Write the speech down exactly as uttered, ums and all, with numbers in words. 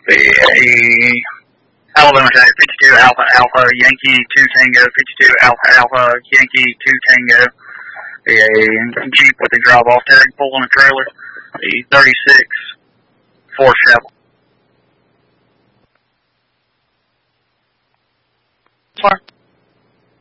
The Alabama Tango, fifty-two Alpha Alpha Yankee two Tango, fifty-two Alpha Alpha Yankee two Tango. A Jeep with a drive off tag pulling a trailer. The thirty-six Ford Chevrolet. Four.